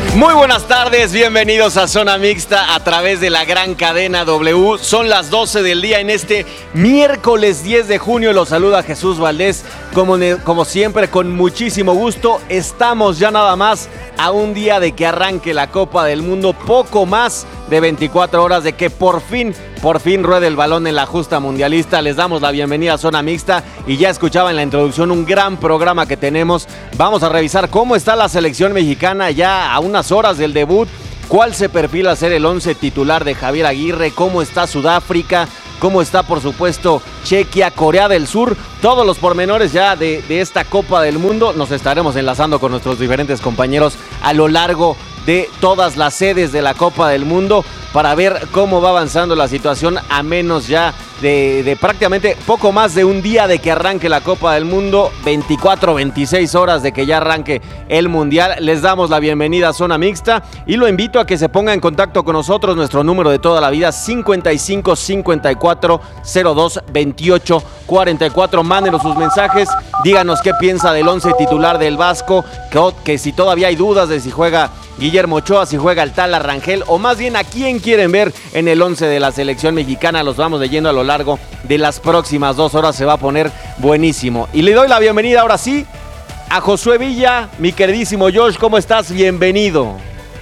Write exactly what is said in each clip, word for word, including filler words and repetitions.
Muy buenas tardes, bienvenidos a Zona Mixta a través de la gran cadena W. Son las doce del día en este miércoles diez de junio. Los saluda Jesús Valdés, como, como siempre, con muchísimo gusto. Estamos ya nada más a un día de que arranque la Copa del Mundo, poco más de veinticuatro horas de que por fin, por fin ruede el balón en la justa mundialista. Les damos la bienvenida a Zona Mixta y ya escuchaba en la introducción un gran programa que tenemos. Vamos a revisar cómo está la selección mexicana ya a unas horas del debut, cuál se perfila ser el once titular de Javier Aguirre, cómo está Sudáfrica, cómo está por supuesto Chequia, Corea del Sur, todos los pormenores ya de, de esta Copa del Mundo. Nos estaremos enlazando con nuestros diferentes compañeros a lo largo de todas las sedes de la Copa del Mundo para ver cómo va avanzando la situación a menos ya de, de prácticamente poco más de un día de que arranque la Copa del Mundo, veinticuatro, veintiséis horas de que ya arranque el Mundial. Les damos la bienvenida a Zona Mixta y lo invito a que se ponga en contacto con nosotros, nuestro número de toda la vida, cincuenta y cinco, cincuenta y cuatro, cero dos, veintiocho, cuarenta y cuatro. Mándenos sus mensajes, díganos qué piensa del once titular del Vasco, que, que si todavía hay dudas de si juega Guillermo Ochoa, si juega el Tala Rangel, o más bien a quién quieren ver en el once de la selección mexicana. Los vamos leyendo a lo largo de las próximas dos horas, se va a poner buenísimo. Y le doy la bienvenida ahora sí a Josué Villa, mi queridísimo Josh, ¿cómo estás? Bienvenido.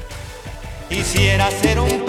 Quisiera ser un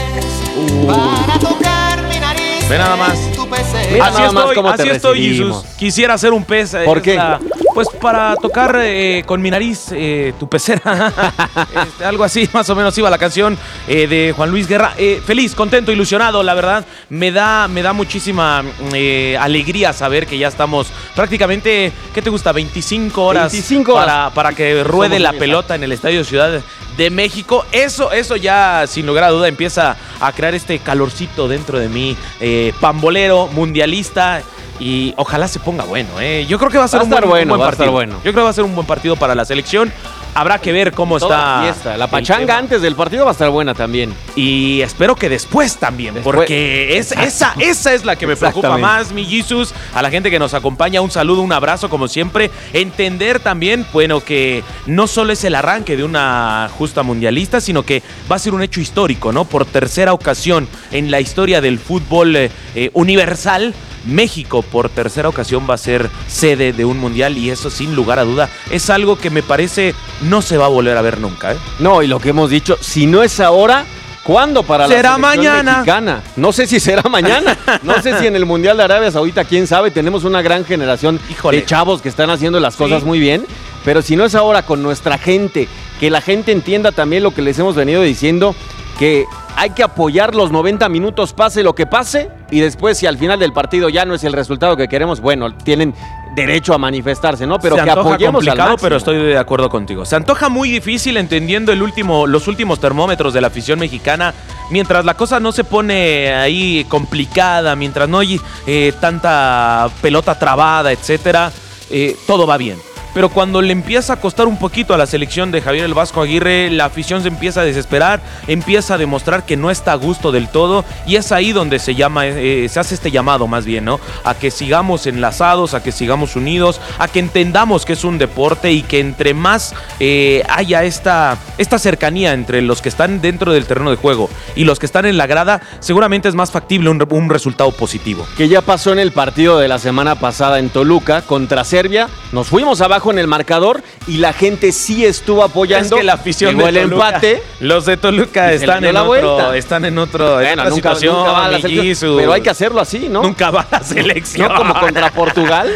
pez uh. para tocar mi nariz. Ve nada más. Mira así nada estoy, más cómo así te estoy, recibimos. Jesús. Quisiera ser un pez. ¿Por qué? La, pues para tocar eh, con mi nariz eh, tu pecera. este, algo así, más o menos iba la canción eh, de Juan Luis Guerra. Eh, feliz, contento, ilusionado, la verdad. Me da, me da muchísima eh, alegría saber que ya estamos prácticamente, ¿qué te gusta? veinticinco horas, veinticinco horas. Para, para que ruede la pelota en el Estadio Ciudad de México. Eso, eso ya sin lugar a duda empieza a crear este calorcito dentro de mí, eh, pambolero, mundialista, y ojalá se ponga bueno. Eh. Yo creo que va a ser va un, buen, bueno, un buen va partido. bueno. Yo creo que va a ser un buen partido para la selección. Habrá que ver cómo Toda está fiesta. La pachanga antes del partido va a estar buena también. Y espero que después también, después, porque es, esa, esa es la que me preocupa más, mi Jesus. A la gente que nos acompaña, un saludo, un abrazo, como siempre. Entender también, bueno, que no solo es el arranque de una justa mundialista, sino que va a ser un hecho histórico, ¿no? Por tercera ocasión en la historia del fútbol eh, eh, universal, México por tercera ocasión va a ser sede de un mundial, y eso sin lugar a duda es algo que me parece no se va a volver a ver nunca, ¿eh? No, y lo que hemos dicho, si no es ahora, ¿cuándo para será la selección mañana mexicana? No sé si será mañana, no sé si en el Mundial de Arabia Saudita, quién sabe. Tenemos una gran generación Híjole. de chavos que están haciendo las cosas sí. muy bien, pero si no es ahora con nuestra gente, que la gente entienda también lo que les hemos venido diciendo, que hay que apoyar los noventa minutos, pase lo que pase, y después si al final del partido ya no es el resultado que queremos, bueno, tienen derecho a manifestarse, ¿no? Pero se que apoyemos al máximo. Pero estoy de acuerdo contigo. Se antoja muy difícil entendiendo el último, los últimos termómetros de la afición mexicana. Mientras la cosa no se pone ahí complicada, mientras no hay eh, tanta pelota trabada, etcétera, eh, todo va bien. Pero cuando le empieza a costar un poquito a la selección de Javier el Vasco Aguirre, la afición se empieza a desesperar, empieza a demostrar que no está a gusto del todo, y es ahí donde se llama, eh, se hace este llamado más bien, ¿no? A que sigamos enlazados, a que sigamos unidos, a que entendamos que es un deporte, y que entre más eh, haya esta, esta cercanía entre los que están dentro del terreno de juego y los que están en la grada, seguramente es más factible un, un resultado positivo. Que ya pasó en el partido de la semana pasada en Toluca contra Serbia. Nos fuimos abajo en el marcador y la gente sí estuvo apoyando. Es que la afición Llegó de el Toluca, empate. Los de Toluca están en, otro, están en otro bueno, en nunca, situación, nunca va a la selección, pero hay que hacerlo así, ¿no? Nunca va a la selección. No como contra Portugal.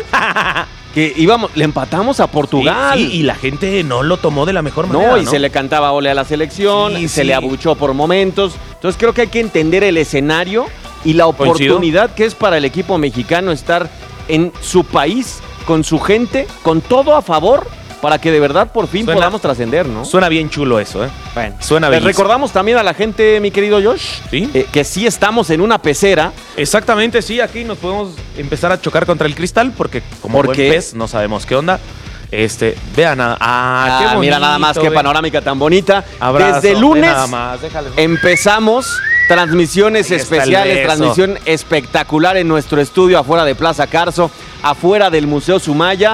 Que íbamos, le empatamos a Portugal. Sí, sí, y la gente no lo tomó de la mejor manera. No, y ¿no? se le cantaba ole a la selección, sí, se sí. le abuchó por momentos. Entonces creo que hay que entender el escenario y la oportunidad Coincido. que es para el equipo mexicano estar en su país, con su gente, con todo a favor, para que de verdad por fin suena, podamos trascender, ¿no? Suena bien chulo eso, ¿eh? Bueno, suena bien. Les recordamos también a la gente, mi querido Josh, ¿Sí? eh, que sí estamos en una pecera. Exactamente, sí, aquí nos podemos empezar a chocar contra el cristal, porque como ¿Por buen qué? pez no sabemos qué onda. Este, vean, ah, ah, qué bonito, mira nada más qué panorámica tan bonita. Abrazo, Desde lunes nada más, déjale. empezamos transmisiones especiales, transmisión espectacular en nuestro estudio afuera de Plaza Carso, afuera del Museo Sumaya.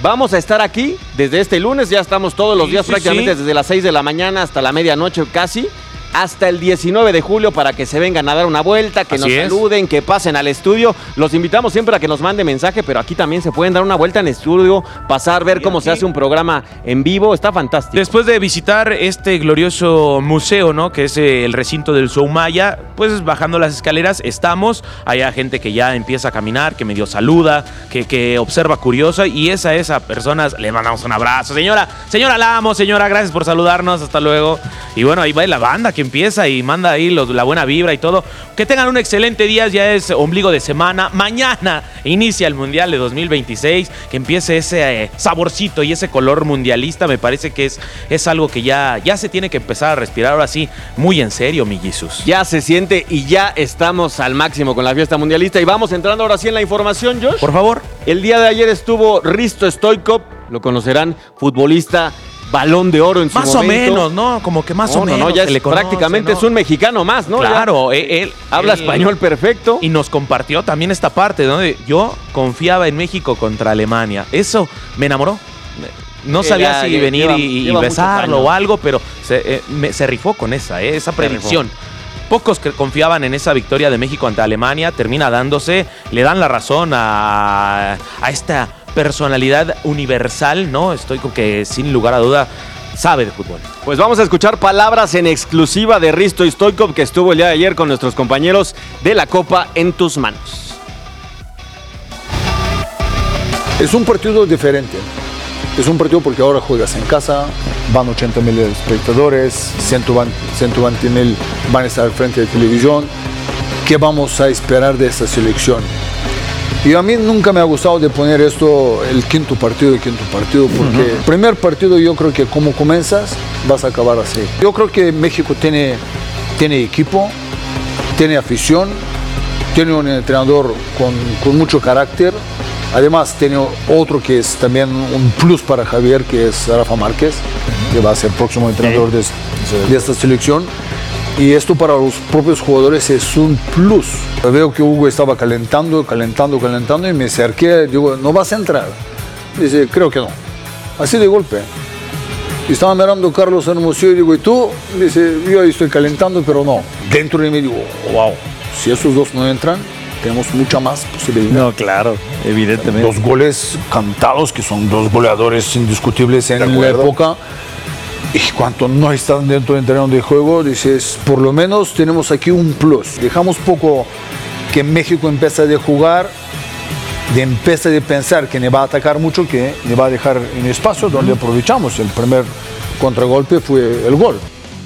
Vamos a estar aquí desde este lunes, ya estamos todos los Sí, días sí, prácticamente sí. desde las seis de la mañana hasta la medianoche casi, hasta el diecinueve de julio para que se vengan a dar una vuelta, que Así nos es. saluden, que pasen al estudio. Los invitamos siempre a que nos manden mensaje, pero aquí también se pueden dar una vuelta en estudio, pasar, ver Sí, cómo aquí. se hace un programa en vivo, está fantástico. Después de visitar este glorioso museo, ¿no? Que es eh, el recinto del Soumaya, pues bajando las escaleras estamos. Hay gente que ya empieza a caminar, que medio saluda, que, que observa curiosa. Y esa, esa personas, le mandamos un abrazo. Señora, señora, la amo, señora, gracias por saludarnos, hasta luego. Y bueno, ahí va la banda que empieza y manda ahí los, la buena vibra y todo. Que tengan un excelente día, ya es ombligo de semana. Mañana inicia el Mundial de dos mil veintiséis. Que empiece ese eh, saborcito y ese color mundialista. Me parece que es, es algo que ya, ya se tiene que empezar a respirar ahora sí, muy en serio, mi Jesus. Ya se siente y ya estamos al máximo con la fiesta mundialista. Y vamos entrando ahora sí en la información, Josh. Por favor. El día de ayer estuvo Risto Stoichkov, lo conocerán, futbolista, Balón de Oro en su Más momento. o menos, ¿no? Como que más No, o no, menos. no, ya se es le conoce, prácticamente ¿no? es un mexicano más, ¿no? Claro, Ya, él, él- habla él- español perfecto. Y nos compartió también esta parte, ¿no? De, yo confiaba en México contra Alemania. Eso me enamoró. No Sí, sabía ya, si ya, venir lleva- y, y lleva muchos besarlo años. o algo, pero se, eh, me- se rifó con esa, eh, esa predicción. Pocos que confiaban en esa victoria de México ante Alemania, termina dándose, le dan la razón a, a esta personalidad universal, ¿no? Estoy con que sin lugar a duda sabe de fútbol. Pues vamos a escuchar palabras en exclusiva de Risto Stoichkov, que estuvo el día de ayer con nuestros compañeros de la Copa en tus manos. Es un partido diferente. Es un partido porque ahora juegas en casa, van ochenta mil espectadores, ciento veinte mil van a estar frente a televisión. ¿Qué vamos a esperar de esta selección? Y a mí nunca me ha gustado de poner esto el quinto partido, el quinto partido, porque el primer partido yo creo que como comienzas vas a acabar así. Yo creo que México tiene, tiene equipo, tiene afición, tiene un entrenador con, con mucho carácter. Además tiene otro que es también un plus para Javier, que es Rafa Márquez, que va a ser el próximo entrenador de, de esta selección. Y esto para los propios jugadores es un plus. Veo que Hugo estaba calentando, calentando, calentando y me acerqué, digo, ¿no vas a entrar? Dice, creo que no. Así de golpe. Y estaba mirando Carlos Hermosillo y digo, ¿y tú? Dice, yo ahí estoy calentando, pero no. Dentro de mí digo, wow, si esos dos no entran, tenemos mucha más posibilidad. No, claro, evidentemente. Dos goles cantados, que son dos goleadores indiscutibles en la época. Y cuando no están dentro del terreno de juego, dices, por lo menos tenemos aquí un plus. Dejamos poco que México empiece a jugar, de empiece de pensar que me va a atacar mucho, que me va a dejar en espacio, donde aprovechamos. El primer contragolpe fue el gol.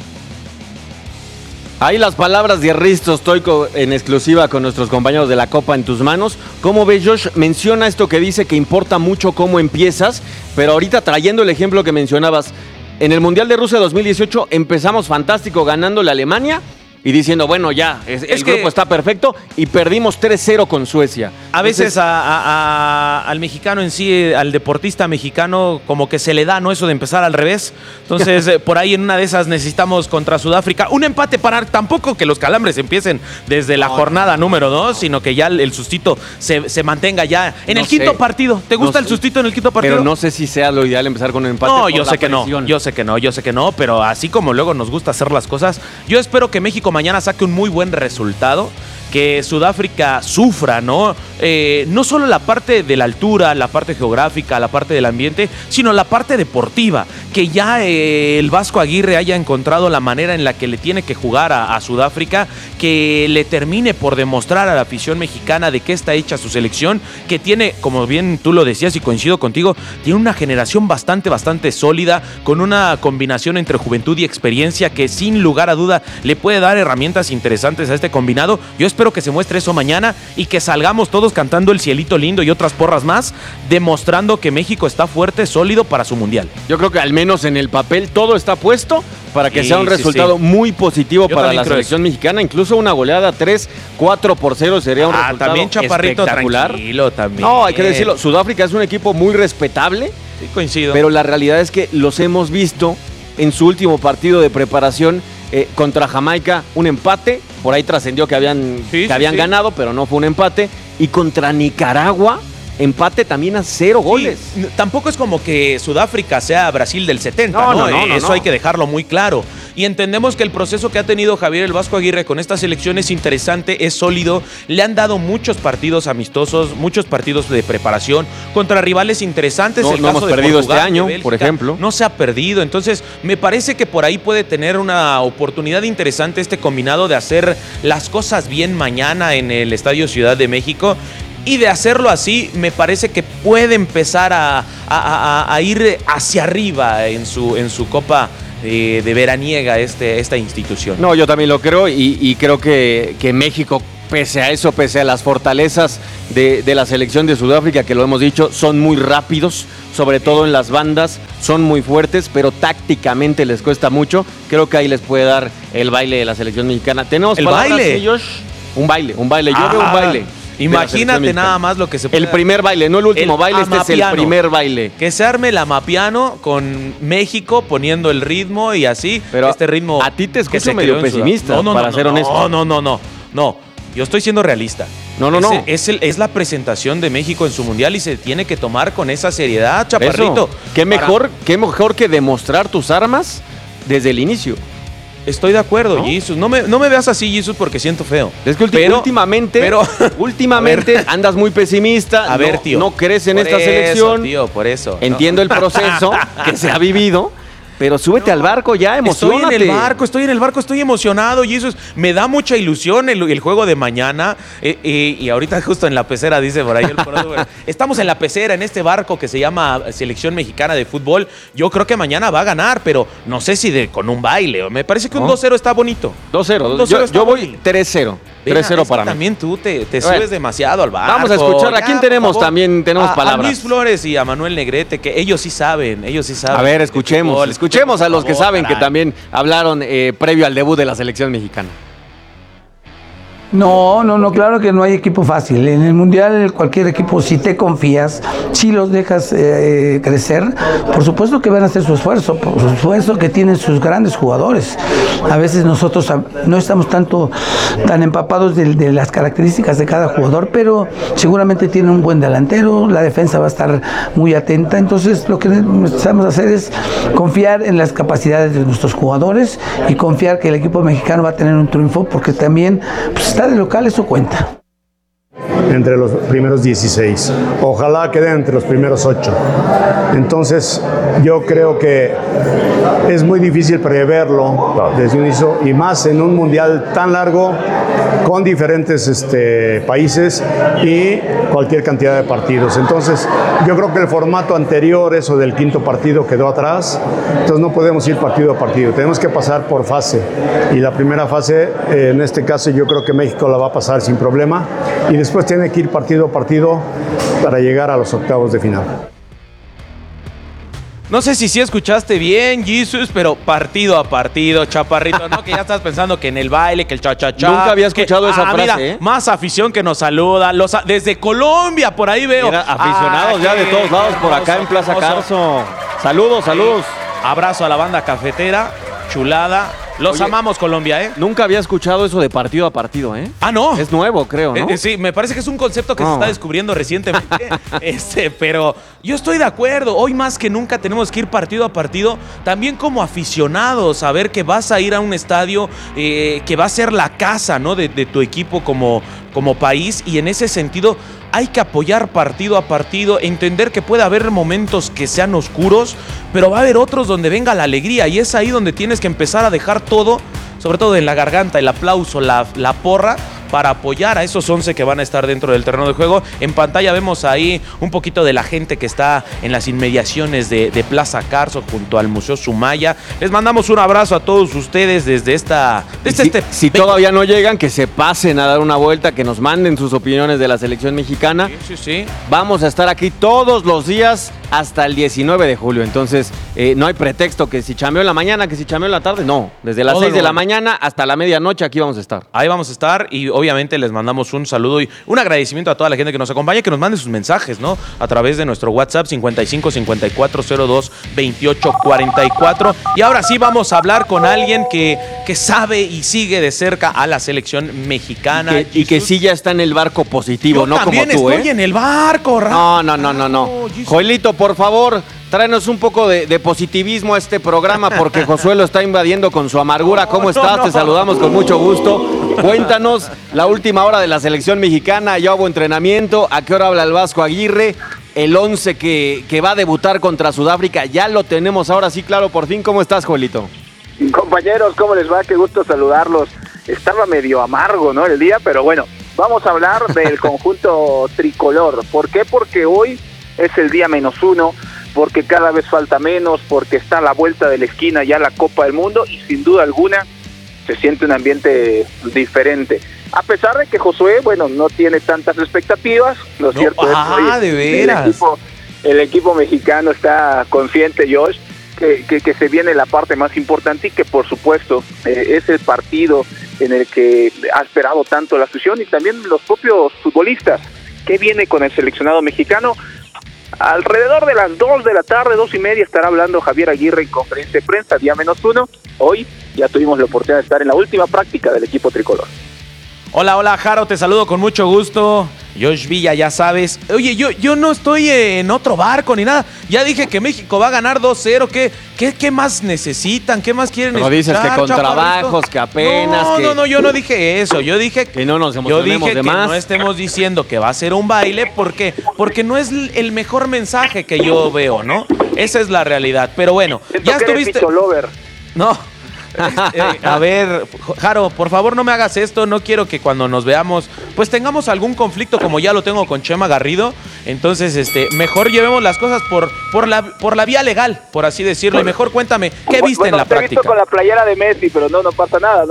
Ahí las palabras de Risto Stoichkov en exclusiva con nuestros compañeros de la Copa en tus manos. ¿Cómo ves, Josh? Menciona esto que dice que importa mucho cómo empiezas, pero ahorita trayendo el ejemplo que mencionabas, en el Mundial de Rusia dos mil dieciocho empezamos fantástico ganándole a Alemania y diciendo, bueno, ya, es, Es el que- grupo está perfecto y perdimos tres cero con Suecia. A veces Entonces, a- a- a- al mexicano en sí, al deportista mexicano, como que se le da, ¿no? Eso de empezar al revés. Entonces, eh, por ahí en una de esas necesitamos contra Sudáfrica un empate para tampoco que los calambres empiecen desde la No, jornada número dos, sino que ya el, el sustito se, se mantenga ya en No el quinto sé. partido. ¿Te No gusta el sé. sustito en el quinto partido? pero no sé si sea lo ideal empezar con un empate. No, por yo la sé que presión. no, yo sé que no, yo sé que no, pero así como luego nos gusta hacer las cosas, yo espero que México mañana saque un muy buen resultado, que Sudáfrica sufra, ¿no? Eh, no solo la parte de la altura, la parte geográfica, la parte del ambiente, sino la parte deportiva, que ya eh, el Vasco Aguirre haya encontrado la manera en la que le tiene que jugar a, a Sudáfrica, que le termine por demostrar a la afición mexicana de qué está hecha su selección, que tiene, como bien tú lo decías y coincido contigo, tiene una generación bastante, bastante sólida, con una combinación entre juventud y experiencia que sin lugar a duda le puede dar herramientas interesantes a este combinado. Yo espero que se muestre eso mañana y que salgamos todos cantando El Cielito Lindo y otras porras más, demostrando que México está fuerte, sólido para su mundial. Yo creo que al menos en el papel todo está puesto para que Sí, sea un sí, resultado sí. muy positivo Yo para también la creo selección mexicana. Incluso una goleada tres cuatro por cero sería un Ah, resultado también Chaparrito, espectacular. tranquilo también. No, hay que decirlo, Sudáfrica es un equipo muy respetable, Sí, coincido. pero la realidad es que los hemos visto en su último partido de preparación eh, contra Jamaica, un empate, por ahí trascendió que habían, Sí, que sí, habían sí. ganado, pero no fue un empate, y contra Nicaragua empate también a cero goles. Sí, tampoco es como que Sudáfrica sea Brasil del setenta, No, ¿no? no, no, no, Eso no. hay que dejarlo muy claro. Y entendemos que el proceso que ha tenido Javier el Vasco Aguirre con esta selección es interesante, es sólido. Le han dado muchos partidos amistosos, muchos partidos de preparación contra rivales interesantes. No, el no caso hemos de perdido Portugal, este año, de Bélgica, por ejemplo. No se ha perdido. Entonces, me parece que por ahí puede tener una oportunidad interesante este combinado de hacer las cosas bien mañana en el Estadio Ciudad de México. Y de hacerlo así, me parece que puede empezar a, a, a, a ir hacia arriba en su, en su Copa de, de veraniega este, esta institución. No, yo también lo creo y, y creo que, que México, pese a eso, pese a las fortalezas de, de la selección de Sudáfrica, que lo hemos dicho, son muy rápidos, sobre todo en las bandas, son muy fuertes, pero tácticamente les cuesta mucho. Creo que ahí les puede dar el baile de la selección mexicana. ¿Tenemos ¿El palabras, baile? sí, Josh? Un baile, un baile. Yo Ah, veo un baile. Imagínate nada más lo que se puede. El primer baile, no el último El baile, este es el amapiano. primer baile. Que se arme el amapiano con México poniendo el ritmo y así. Pero este ritmo. a ti te que escucho se medio creó en Sudá- pesimista, No, no, para no, ser no, honesto. No, no, no, no. No. Yo estoy siendo realista. No, no, Es no. el- Es, el- es la presentación de México en su mundial y se tiene que tomar con esa seriedad, chaparrito. Eso. ¿Qué Para- mejor, qué mejor que demostrar tus armas desde el inicio? Estoy de acuerdo, ¿No? Jesus. No me, no me veas así, Jesus, porque siento feo. Es que ulti- Pero- últimamente, pero- últimamente A ver. andas muy pesimista. A ver, no, tío. No crees en Por esta eso, selección. tío, por eso. Entiendo el proceso que se ha vivido, pero súbete al barco ya, Estoy emocionate. en el barco, estoy en el barco, estoy emocionado y eso es- me da mucha ilusión el, el juego de mañana. Eh, eh, y ahorita justo en la pecera, dice por ahí el productor, estamos en la pecera, en este barco que se llama Selección Mexicana de Fútbol. Yo creo que mañana va a ganar, pero no sé si de, con un baile. Me parece que un ¿No? dos cero está bonito. dos cero. Un dos cero Yo, está yo voy bonito. tres cero. Venga, tres cero es que para mí. También tú te, te Bueno, subes demasiado al barco. vamos a escuchar. ¿A Ya, quién por tenemos? favor. También tenemos A- palabras. A Luis Flores y a Manuel Negrete, que ellos sí saben, ellos sí saben. A ver, de escuchemos. fútbol. Escuchemos a los que por favor, saben que caray. también hablaron eh, previo al debut de la selección mexicana. No, no, no, claro que no hay equipo fácil. En el Mundial cualquier equipo, si te confías, si los dejas eh, crecer, por supuesto que van a hacer su esfuerzo, por supuesto que tienen sus grandes jugadores. A veces nosotros no estamos tanto tan empapados de, de las características de cada jugador, pero seguramente tienen un buen delantero, la defensa va a estar muy atenta, entonces lo que necesitamos hacer es confiar en las capacidades de nuestros jugadores y confiar que el equipo mexicano va a tener un triunfo, porque también pues, está de local, eso cuenta. Entre los primeros dieciséis. Ojalá queden entre los primeros ocho. Entonces, yo creo que es muy difícil preverlo desde un inicio, y más en un mundial tan largo, con diferentes este, países y cualquier cantidad de partidos. Entonces, yo creo que el formato anterior, eso del quinto partido, quedó atrás. Entonces, no podemos ir partido a partido. Tenemos que pasar por fase. Y la primera fase, eh, en este caso, yo creo que México la va a pasar sin problema. Y después tiene que ir partido a partido para llegar a los octavos de final. No sé si sí escuchaste bien, Jesus, pero partido a partido, chaparrito, ¿no? Que ya estás pensando que en el baile, que el cha-cha-cha. Nunca había escuchado que- esa ah, frase, mira, ¿eh? Más afición que nos saluda. Los, a- desde Colombia, por ahí veo. Mira, aficionados Ah, ya de qué todos lados por acá hermoso, en Plaza qué hermoso. Carso. Saludos, saludos. Abrazo a la banda cafetera, chulada. Los Oye, amamos, Colombia, ¿eh? Nunca había escuchado eso de partido a partido, ¿eh? Ah, no. Es nuevo, creo, ¿no? Eh, eh, sí, me parece que es un concepto que No. se está descubriendo recientemente. este, pero yo estoy de acuerdo. Hoy más que nunca tenemos que ir partido a partido. También como aficionados, saber que vas a ir a un estadio eh, que va a ser la casa, ¿no? de, de tu equipo como, como país. Y en ese sentido hay que apoyar partido a partido, entender que puede haber momentos que sean oscuros, pero va a haber otros donde venga la alegría. Y es ahí donde tienes que empezar a dejar todo, sobre todo en la garganta, el aplauso, la, la porra, para apoyar a esos once que van a estar dentro del terreno de juego. En pantalla vemos ahí un poquito de la gente que está en las inmediaciones de, de Plaza Carso junto al Museo Sumaya. Les mandamos un abrazo a todos ustedes desde esta... Desde si, este si todavía no llegan, que se pasen a dar una vuelta, que nos manden sus opiniones de la selección mexicana. Sí, sí, sí. Vamos a estar aquí todos los días hasta el diecinueve de julio. Entonces, eh, no hay pretexto que si chameo en la mañana, que si chameo en la tarde. No, desde las Todo seis de lo- la mañana hasta la medianoche aquí vamos a estar. Ahí vamos a estar y obviamente les mandamos un saludo y un agradecimiento a toda la gente que nos acompaña, que nos mande sus mensajes, ¿no? A través de nuestro WhatsApp cincuenta y cinco cincuenta y cuatro cero dos veintiocho cuarenta y cuatro. Y ahora sí vamos a hablar con alguien que que sabe y sigue de cerca a la selección mexicana. Y que, y que sí ya está en el barco positivo, Yo no como también tú, estoy ¿eh? en el barco, Rafa. No, no, no, no, no. Joelito, por favor, tráenos un poco de, de positivismo a este programa porque Josué lo está invadiendo con su amargura. ¿Cómo estás? no, no. Te saludamos con mucho gusto. Cuéntanos la última hora de la selección mexicana. Ya hubo entrenamiento. ¿A qué hora habla el Vasco Aguirre? El once que, que va a debutar contra Sudáfrica. Ya lo tenemos ahora sí, claro, por fin. ¿Cómo estás, Joelito? Compañeros, ¿cómo les va? Qué gusto saludarlos. Estaba medio amargo, ¿no? El día, pero bueno, vamos a hablar del conjunto tricolor. ¿Por qué? Porque hoy es el día menos uno, porque cada vez falta menos, porque está a la vuelta de la esquina ya la Copa del Mundo y sin duda alguna se siente un ambiente diferente. A pesar de que Josué, bueno, no tiene tantas expectativas, lo No, cierto ah, es de veras. El equipo, el equipo mexicano está consciente, Josh, que, que, que se viene la parte más importante y que por supuesto eh, es el partido en el que ha esperado tanto la afición y también los propios futbolistas. ¿Qué viene con el seleccionado mexicano? Alrededor de las dos de la tarde, dos y media, estará hablando Javier Aguirre en conferencia de prensa, día menos uno. Hoy ya tuvimos la oportunidad de estar en la última práctica del equipo tricolor. Hola, hola, Jaro, te saludo con mucho gusto. Josh Villa, ya sabes. Oye, yo, yo no estoy en otro barco ni nada. Ya dije que México va a ganar dos cero. ¿Qué, qué, qué más necesitan? ¿Qué más quieren Pero dices escuchar, que con chaparrito? trabajos, que apenas, No, que- no, no, yo no dije eso. Yo dije Que no nos Yo emocionemos dije de que más. no estemos diciendo que va a ser un baile. ¿Por qué? Porque no es el mejor mensaje que yo veo, ¿no? Esa es la realidad. Pero bueno, Siento ya que eres estuviste... picholover. No. Eh, a ver, Jaro, por favor no me hagas esto. No quiero que cuando nos veamos pues tengamos algún conflicto como ya lo tengo con Chema Garrido. Entonces, este, mejor llevemos las cosas por, por, la, por la vía legal, por así decirlo. Y mejor cuéntame, ¿qué viste Bueno, en la te he visto práctica? con la playera de Messi, pero no, no pasa nada, ¿no?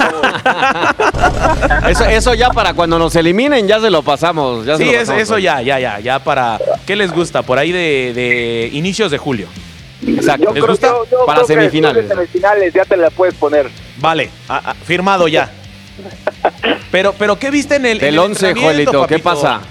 Eso, eso ya para cuando nos eliminen, ya se lo pasamos. Ya se Sí, lo es, pasamos, eso ya, ya, ya, ya para... ¿Qué les gusta? Por ahí de, de inicios de julio. Exacto. Yo ¿Les creo, gusta? yo- yo Para creo que semifinales. después de semifinales ya te la puedes poner. Vale, a- a- firmado ya. Pero, pero ¿qué viste en el en Del el once, entrenamiento, Joelito, ¿qué papito? pasa?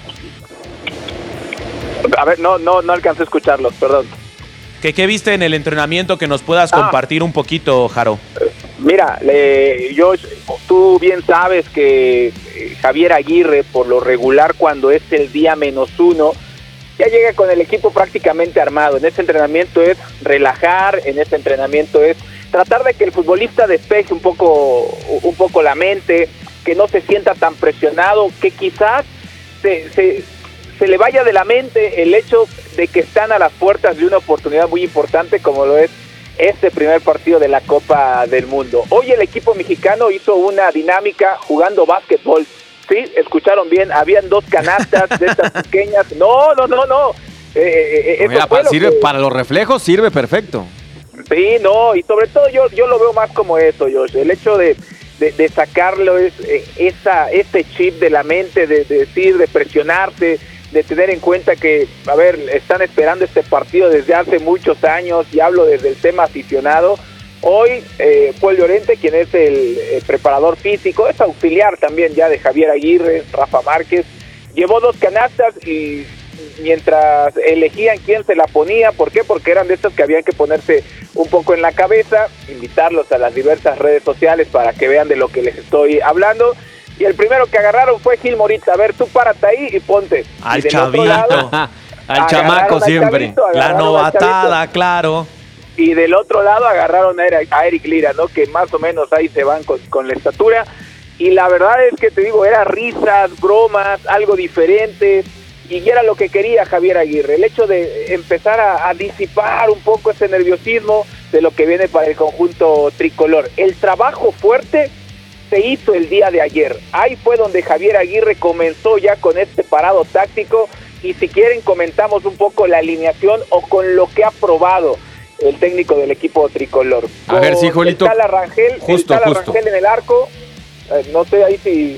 A ver, no, no, no alcancé a escucharlos, perdón. ¿Qué, ¿Qué viste en el entrenamiento que nos puedas Ah. compartir un poquito, Jaro? Mira, le- yo, tú bien sabes que eh, Javier Aguirre, por lo regular, cuando es el día menos uno, ya llega con el equipo prácticamente armado. En ese entrenamiento es relajar, en ese entrenamiento es tratar de que el futbolista despeje un poco, un poco la mente, que no se sienta tan presionado, que quizás se, se, se le vaya de la mente el hecho de que están a las puertas de una oportunidad muy importante como lo es este primer partido de la Copa del Mundo. Hoy el equipo mexicano hizo una dinámica jugando básquetbol. Sí, escucharon bien, habían dos canastas de estas pequeñas. No, no, no, no. Eh, eh, eso Mira, fue pa- lo sirve, que- para los reflejos sirve perfecto. Sí, no, y sobre todo yo yo lo veo más como eso, Josh, el hecho de, de, de sacarlo es eh, esa ese chip de la mente, de, de decir, de presionarse, de tener en cuenta que, a ver, están esperando este partido desde hace muchos años, y hablo desde el tema aficionado. Hoy, eh, Paul Llorente, quien es el, el preparador físico, es auxiliar también ya de Javier Aguirre, Rafa Márquez, llevó dos canastas y mientras elegían quién se la ponía, ¿por qué? Porque eran de estos que habían que ponerse un poco en la cabeza, invitarlos a las diversas redes sociales para que vean de lo que les estoy hablando. Y el primero que agarraron fue Gil Morita. A ver, tú párate ahí y ponte. Al Y del otro chavito. lado, Al agarraron chamaco al siempre. chavito, La agarraron al novatada, chavito. claro. Y del otro lado agarraron a Eric, a Eric Lira, ¿no? Que más o menos ahí se van con, con la estatura. Y la verdad es que te digo, era risas, bromas, algo diferente. Y era lo que quería Javier Aguirre. El hecho de empezar a, a disipar un poco ese nerviosismo de lo que viene para el conjunto tricolor. El trabajo fuerte se hizo el día de ayer. Ahí fue donde Javier Aguirre comenzó ya con este parado táctico. Y si quieren comentamos un poco la alineación o con lo que ha probado el técnico del equipo tricolor. A ver, sí, Con Juelito. el Tala Rangel, Justo, el Tala justo. Rangel en el arco. Eh, no sé ahí si,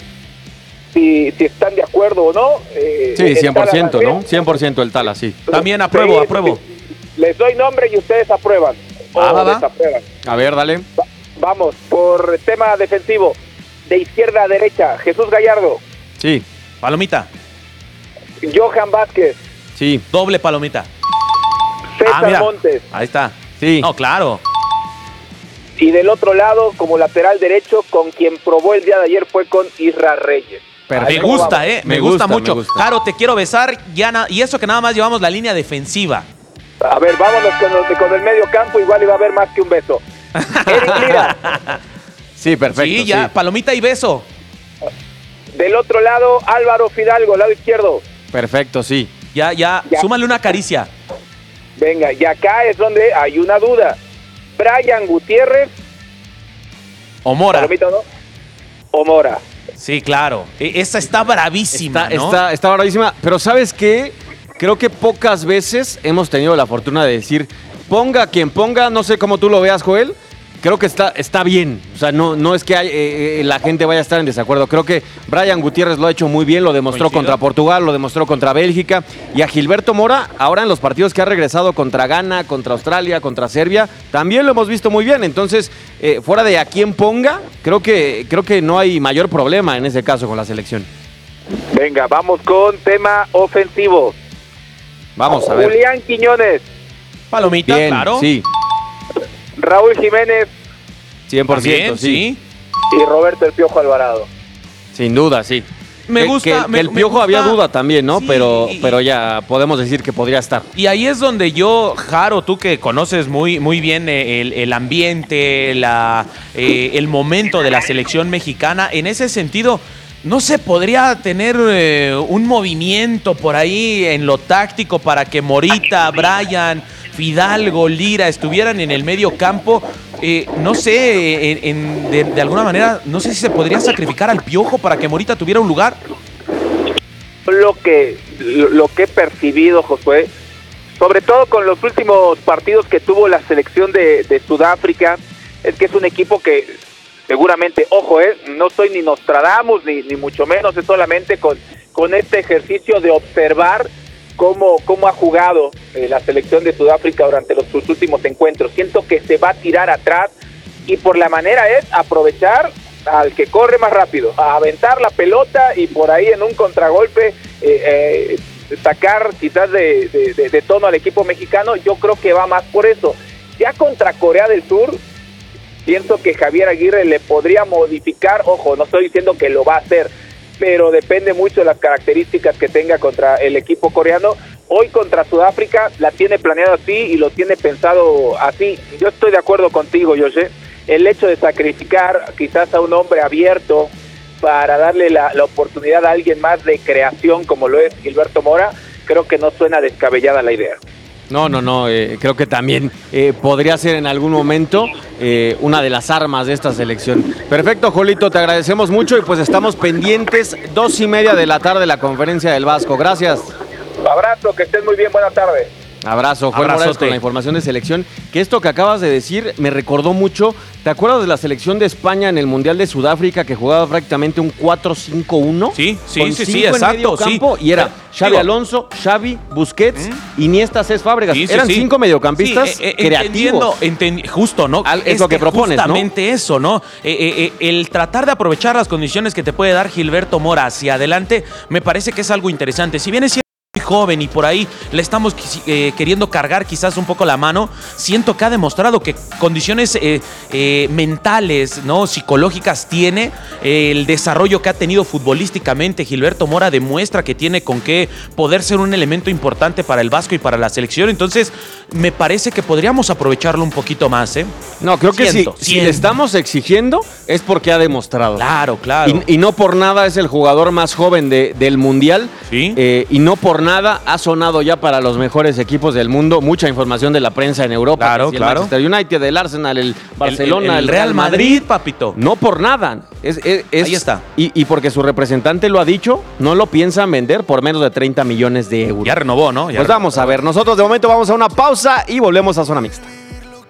si, si están de acuerdo o no. Eh, Sí, el cien por ciento, Tala ¿no? Rangel. cien por ciento el Tala, sí. También apruebo, Sí, apruebo. Les doy nombre y ustedes aprueban. Va, o va, va. desaprueban. A ver, dale. Va- Vamos, por tema defensivo, de izquierda a derecha, Jesús Gallardo, Sí, Palomita. Johan Vázquez, sí, Doble palomita. César Ah, mira. Montes, Ahí está. sí. No, claro. Y del otro lado, como lateral derecho, con quien probó el día de ayer fue con Isra Reyes. Me gusta, eh. Me, Me gusta, gusta, mucho. me gusta. Jaro, te quiero besar. Ya na- y eso que nada más llevamos la línea defensiva. A ver, vámonos con, los, con el medio campo, igual iba a haber más que un beso. Eric Lira. Sí, perfecto. Sí, ya, sí. palomita y beso. Del otro lado, Álvaro Fidalgo, lado izquierdo. Perfecto, sí. Ya, ya, Ya. súmale una caricia. Venga, y acá es donde hay una duda. Brian Gutiérrez, O Mora. palomita, ¿no? O Mora. Sí, claro. E- Esa está bravísima, Está, ¿no? está, está bravísima. Pero ¿sabes qué? Creo que pocas veces hemos tenido la fortuna de decir, ponga quien ponga, no sé cómo tú lo veas, Joel. Creo que está, está bien. O sea, no, no es que hay, eh, eh, la gente vaya a estar en desacuerdo. Creo que Brian Gutiérrez lo ha hecho muy bien, lo demostró Coincido. contra Portugal, lo demostró contra Bélgica. Y a Gilberto Mora, ahora en los partidos que ha regresado contra Ghana, contra Australia, contra Serbia, también lo hemos visto muy bien. Entonces, eh, fuera de a quién ponga, creo que, creo que no hay mayor problema en ese caso con la selección. Venga, vamos con tema ofensivo. Vamos a ver. Julián Quiñones, Palomita, Bien, claro. sí, Raúl Jiménez cien por ciento, También, sí. sí. y Roberto El Piojo Alvarado. Sin duda, sí. Me Que- gusta. que, que me- el me Piojo gusta. había duda también, ¿no? Sí. Pero, pero ya podemos decir que podría estar. Y ahí es donde yo, Jaro, tú que conoces muy, muy bien el, el ambiente, la, eh, el momento de la selección mexicana, en ese sentido, ¿no se podría tener eh, un movimiento por ahí en lo táctico para que Morita, Brian, Fidalgo, Lira estuvieran en el medio campo? Eh, no sé, en, en- de, de alguna manera, no sé si se podría sacrificar al Piojo para que Morita tuviera un lugar. Lo que, lo, lo que he percibido, Josué, sobre todo con los últimos partidos que tuvo la selección de, de Sudáfrica, es que es un equipo que seguramente, ojo, eh, no soy ni Nostradamus, ni, ni mucho menos, es solamente con, con este ejercicio de observar cómo, cómo ha jugado eh, la selección de Sudáfrica durante los, sus últimos encuentros. Siento que se va a tirar atrás y por la manera es aprovechar al que corre más rápido, a aventar la pelota y por ahí en un contragolpe eh, eh, sacar quizás de, de, de, de tono al equipo mexicano. Yo creo que va más por eso. Ya contra Corea del Sur, pienso que Javier Aguirre le podría modificar, ojo, no estoy diciendo que lo va a hacer, pero depende mucho de las características que tenga contra el equipo coreano. Hoy contra Sudáfrica la tiene planeado así y lo tiene pensado así. Yo estoy de acuerdo contigo, José. El hecho de sacrificar quizás a un hombre abierto para darle la, la oportunidad a alguien más de creación como lo es Gilberto Mora, creo que no suena descabellada la idea. No, no, no, eh, creo que también eh, podría ser en algún momento eh, una de las armas de esta selección. Perfecto, Jolito, te agradecemos mucho y pues estamos pendientes, dos y media de la tarde, la conferencia del Vasco. Gracias. Abrazo, que estén muy bien, buena tarde. Abrazo, Joel Morales Abrazote. con la información de selección. Que esto que acabas de decir me recordó mucho. ¿Te acuerdas de la selección de España en el Mundial de Sudáfrica que jugaba prácticamente un cuatro cinco uno? Sí, sí, Con sí, sí, cinco en exacto, medio campo, sí. y era Eh, Xavi digo- Alonso, Xavi, Busquets, Iniesta, Cés Fábregas. Sí, sí, Eran sí. cinco mediocampistas Sí, eh, eh, creativos. entendiendo, enten- justo, ¿no? Al- es lo que propones, ¿no? Justamente eso, ¿no? Eh, eh, eh, el tratar de aprovechar las condiciones que te puede dar Gilberto Mora hacia adelante, me parece que es algo interesante. Si bien es cierto, muy joven y por ahí le estamos eh, queriendo cargar quizás un poco la mano, siento que ha demostrado que condiciones eh, eh, mentales, ¿no? Psicológicas tiene, eh, el desarrollo que ha tenido futbolísticamente Gilberto Mora demuestra que tiene con qué poder ser un elemento importante para el Vasco y para la selección. Entonces me parece que podríamos aprovecharlo un poquito más, ¿eh? No, creo que Siento, si, si siento. le estamos exigiendo es porque ha demostrado. Claro, claro. Y, y no por nada es el jugador más joven de- del Mundial. Sí. Eh, y no por nada ha sonado ya para los mejores equipos del mundo. Mucha información de la prensa en Europa. Claro, que si el claro. Manchester United, el Arsenal, el Barcelona, el, el Real Madrid, papito. No por nada. Es, es- es- Ahí está. Y, y porque su representante lo ha dicho, no lo piensan vender por menos de treinta millones de euros. Ya renovó, ¿no? Ya Pues vamos a ver. Nosotros de momento vamos a una pausa y volvemos a Zona Mixta.